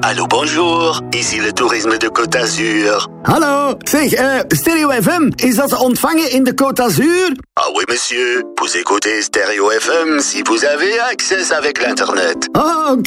Allô, bonjour. Ici le toerisme de Côte d'Azur. Hallo, zeg, Stereo FM, is dat te ontvangen in de Côte d'Azur? Ah oui, monsieur. Vous écoutez Stereo FM si vous avez accès avec l'Internet. Ah, ok.